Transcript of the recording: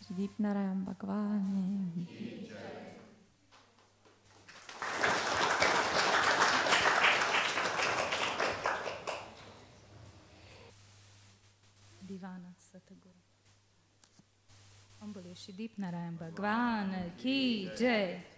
Deep Narayana Bhagwan. Divana Satguru. Om Bole Shri Deep Narayana Bhagwan ki jai.